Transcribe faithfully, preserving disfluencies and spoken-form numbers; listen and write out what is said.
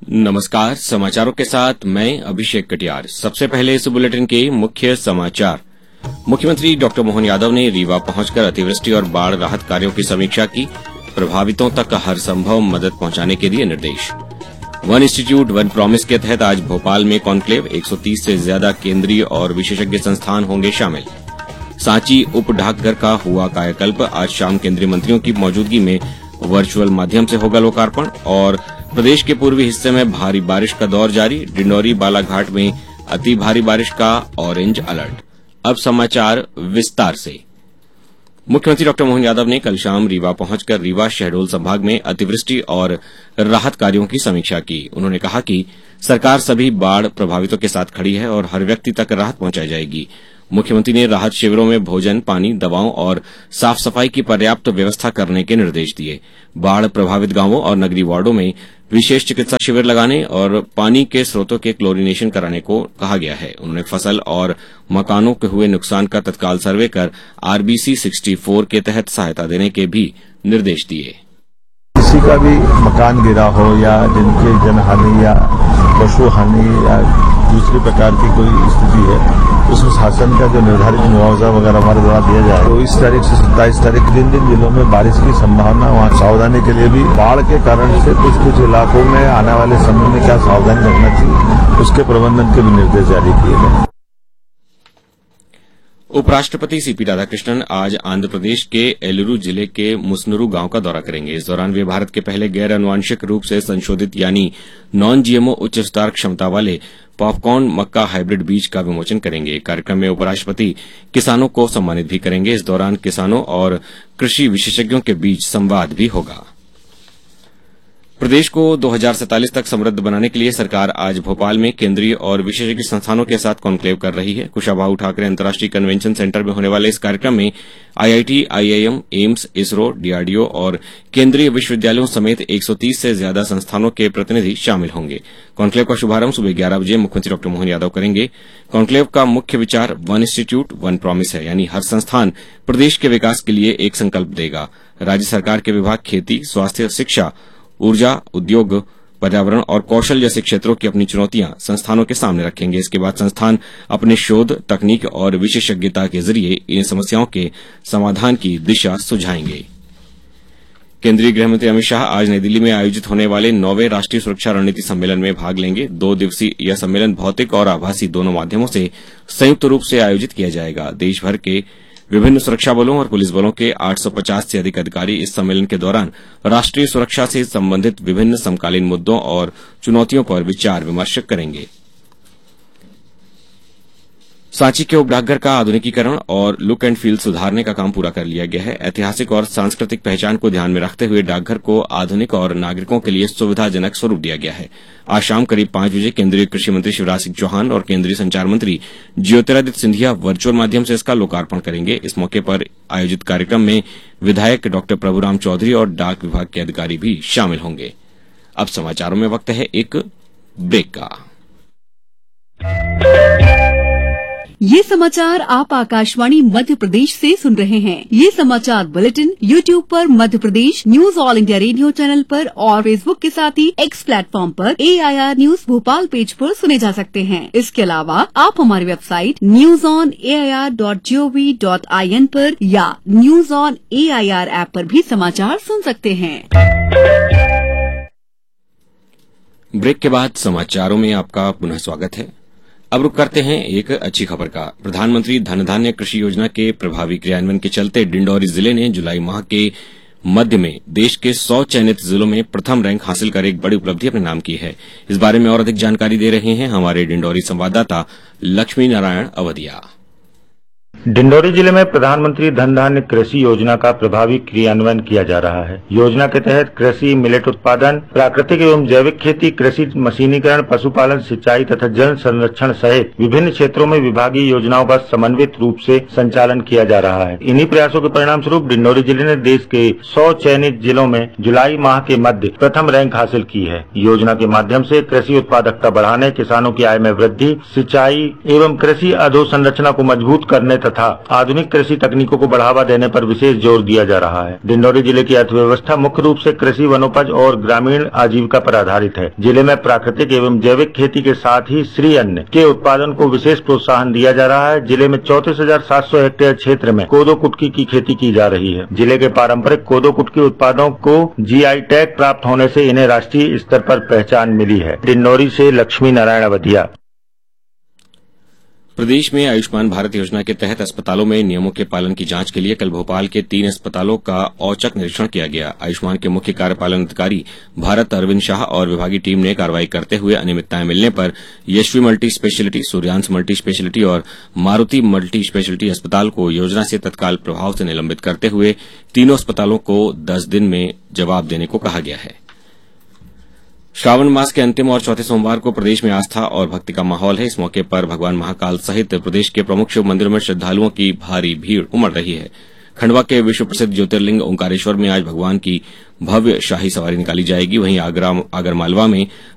नमस्कार, समाचारों के साथ मैं अभिषेक कटियार। सबसे पहले इस बुलेटिन के मुख्य समाचार। मुख्यमंत्री डॉक्टर मोहन यादव ने रीवा पहुंचकर अतिवृष्टि और बाढ़ राहत कार्यों की समीक्षा की। प्रभावितों तक हर संभव मदद पहुंचाने के दिए निर्देश। वन इंस्टीट्यूट वन प्रॉमिस के तहत आज भोपाल में कॉन्क्लेव, एक सौ तीस से ज्यादा केंद्रीय और विशेषज्ञ संस्थान होंगे शामिल। सांची उप डाकघर का हुआ कायाकल्प, आज शाम केंद्रीय मंत्रियों की मौजूदगी में वर्चुअल माध्यम से होगा लोकार्पण। और प्रदेश के पूर्वी हिस्से में भारी बारिश का दौर जारी, डिंडौरी बालाघाट में अति भारी बारिश का ऑरेंज अलर्ट। अब समाचार विस्तार से। मुख्यमंत्री डॉक्टर मोहन यादव ने कल शाम रीवा पहुंचकर रीवा शहडोल संभाग में अतिवृष्टि और राहत कार्यों की समीक्षा की। उन्होंने कहा कि सरकार सभी बाढ़ प्रभावितों के साथ खड़ी है और हर व्यक्ति तक राहत पहुंचाई जाएगी। मुख्यमंत्री ने राहत शिविरों में भोजन, पानी, दवाओं और साफ सफाई की पर्याप्त व्यवस्था करने के निर्देश दिए। बाढ़ प्रभावित गांवों और नगरीय वार्डों में विशेष चिकित्सा शिविर लगाने और पानी के स्रोतों के क्लोरीनेशन कराने को कहा गया है। उन्होंने फसल और मकानों के हुए नुकसान का तत्काल सर्वे कर आरबीसी चौंसठ के तहत सहायता देने के भी निर्देश दिए। किसी का भी मकान गिरा हो या जिनके जनहानि या पशु हानि या दूसरी प्रकार की कोई स्थिति है, उसमें शासन का जो निर्धारित मुआवजा वगैरह हमारे द्वारा दिया जाए। तो इस तारीख से सत्ताईस तारीख जिन जिन जिलों में बारिश की संभावना, वहाँ सावधानी के लिए भी बाढ़ के कारण से कुछ कुछ इलाकों में आने वाले समय में क्या सावधानी रखना चाहिए, उसके प्रबंधन के भी निर्देश जारी किए गए। उपराष्ट्रपति सीपी राधाकृष्णन आज आंध्र प्रदेश के एलुरु जिले के मुसनुरु गांव का दौरा करेंगे। इस दौरान वे भारत के पहले गैर अनुवांशिक रूप से संशोधित यानी नॉन जीएमओ उच्च विस्तार क्षमता वाले पॉपकॉर्न मक्का हाइब्रिड बीज का विमोचन करेंगे। कार्यक्रम में उपराष्ट्रपति किसानों को सम्मानित भी करेंगे। इस दौरान किसानों और कृषि विशेषज्ञों के बीच संवाद भी होगा। प्रदेश को दो हज़ार सैंतालीस तक समृद्ध बनाने के लिए सरकार आज भोपाल में केंद्रीय और विशेषज्ञ संस्थानों के साथ कॉन्क्लेव कर रही है। कुशाभाऊ ठाकरे अंतर्राष्ट्रीय कन्वेंशन सेंटर में होने वाले इस कार्यक्रम में IIT, IIM, AIIMS, ISRO, DRDO और केंद्रीय विश्वविद्यालयों समेत एक सौ तीस से ज्यादा संस्थानों के प्रतिनिधि शामिल होंगे। कॉन्क्लेव का शुभारंभ सुबह ग्यारह बजे मुख्यमंत्री डॉक्टर मोहन यादव करेंगे। कॉन्क्लेव का मुख्य विचार वन इंस्टीट्यूट वन प्रॉमिस है, यानी हर संस्थान प्रदेश के विकास के लिए एक संकल्प देगा। राज्य सरकार के विभाग खेती, स्वास्थ्य, शिक्षा, ऊर्जा, उद्योग, पर्यावरण और कौशल जैसे क्षेत्रों की अपनी चुनौतियां संस्थानों के सामने रखेंगे। इसके बाद संस्थान अपने शोध, तकनीक और विशेषज्ञता के जरिए इन समस्याओं के समाधान की दिशा सुझाएंगे। केंद्रीय गृहमंत्री अमित शाह आज नई दिल्ली में आयोजित होने वाले नौवें राष्ट्रीय सुरक्षा रणनीति सम्मेलन में भाग लेंगे। दो दिवसीय यह सम्मेलन भौतिक और आभासी दोनों माध्यमों से संयुक्त रूप से आयोजित किया जाएगा। देश भर के विभिन्न सुरक्षा बलों और पुलिस बलों के आठ सौ पचास से अधिक अधिकारी इस सम्मेलन के दौरान राष्ट्रीय सुरक्षा से संबंधित विभिन्न समकालीन मुद्दों और चुनौतियों पर विचार विमर्श करेंगे। सांची के उप डाकघर का आधुनिकीकरण और लुक एंड फील सुधारने का काम पूरा कर लिया गया है। ऐतिहासिक और सांस्कृतिक पहचान को ध्यान में रखते हुए डाकघर को आधुनिक और नागरिकों के लिए सुविधाजनक स्वरूप दिया गया है। आज शाम करीब पांच बजे केंद्रीय कृषि मंत्री शिवराज सिंह चौहान और केंद्रीय संचार मंत्री ज्योतिरादित्य सिंधिया वर्चुअल माध्यम से इसका लोकार्पण करेंगे। इस मौके पर आयोजित कार्यक्रम में विधायक डॉक्टर प्रभुराम चौधरी और डाक विभाग के अधिकारी भी शामिल होंगे। अब समाचारों में वक्त है एक ब्रेक का। ये समाचार आप आकाशवाणी मध्य प्रदेश से सुन रहे हैं। ये समाचार बुलेटिन यूट्यूब पर Madhya Pradesh news all India radio channel पर और फेसबुक के साथ ही एक्स प्लेटफॉर्म पर एआईआर न्यूज भोपाल पेज पर सुने जा सकते हैं। इसके अलावा आप हमारी website news on AIR dot gov dot IN पर या न्यूज ऑन एआईआर ऐप पर भी समाचार सुन सकते हैं। ब्रेक के बाद समाचारों में आपका पुनः स्वागत है। अब रुक करते हैं एक अच्छी खबर का। प्रधानमंत्री धन धान्य कृषि योजना के प्रभावी क्रियान्वयन के चलते डिंडौरी जिले ने जुलाई माह के मध्य में देश के सौ चयनित जिलों में प्रथम रैंक हासिल कर एक बड़ी उपलब्धि अपने नाम की है। इस बारे में और अधिक जानकारी दे रहे हैं हमारे डिंडौरी संवाददाता लक्ष्मी नारायण अवधिया। डिंडौरी जिले में प्रधानमंत्री धन धान्य कृषि योजना का प्रभावी क्रियान्वयन किया जा रहा है। योजना के तहत कृषि, मिलेट उत्पादन, प्राकृतिक एवं जैविक खेती, कृषि मशीनीकरण, पशुपालन, सिंचाई तथा जल संरक्षण सहित विभिन्न क्षेत्रों में विभागीय योजनाओं का समन्वित रूप से संचालन किया जा रहा है। इन्हीं प्रयासों के परिणाम स्वरूप डिंडौरी जिले ने देश के सौ चयनित जिलों में जुलाई माह के मध्य प्रथम रैंक हासिल की है। योजना के माध्यम से कृषि उत्पादकता बढ़ाने, किसानों की आय में वृद्धि, सिंचाई एवं कृषि अधोसंरचना को मजबूत करने तथा आधुनिक कृषि तकनीकों को बढ़ावा देने पर विशेष जोर दिया जा रहा है। डिंडौरी जिले की अर्थव्यवस्था मुख्य रूप से कृषि, वनोपज और ग्रामीण आजीविका पर आधारित है। जिले में प्राकृतिक एवं जैविक खेती के साथ ही श्री अन्न के उत्पादन को विशेष प्रोत्साहन दिया जा रहा है। जिले में चौंतीस हजार सात सौ हेक्टेयर क्षेत्र में कोदो कुटकी की खेती की जा रही है। जिले के पारंपरिक कोदो कुटकी उत्पादों को जी आई टैग प्राप्त होने से इन्हें राष्ट्रीय स्तर पर पहचान मिली है। डिंडौरी से लक्ष्मी नारायण अवधिया। प्रदेश में आयुष्मान भारत योजना के तहत अस्पतालों में नियमों के पालन की जांच के लिए कल भोपाल के तीन अस्पतालों का औचक निरीक्षण किया गया। आयुष्मान के मुख्य कार्यपालन अधिकारी भारत अरविंद शाह और विभागीय टीम ने कार्रवाई करते हुए अनियमितताएं मिलने पर Yashvi multi speciality, Suryansh multi speciality और मारुति मल्टी स्पेशलिटी अस्पताल को योजना से तत्काल प्रभाव से निलंबित करते हुए तीनों अस्पतालों को दस दिन में जवाब देने को कहा गया है। श्रावण मास के अंतिम और चौथे सोमवार को प्रदेश में आस्था और भक्ति का माहौल है। इस मौके पर भगवान महाकाल सहित प्रदेश के प्रमुख शिव मंदिरों में श्रद्धालुओं की भारी भीड़ उमड़ रही है। खंडवा के विश्व प्रसिद्ध ज्योतिर्लिंग ओंकारेश्वर में आज भगवान की भव्य शाही सवारी निकाली जाएगी। वहीं आगरा आगरमालवा में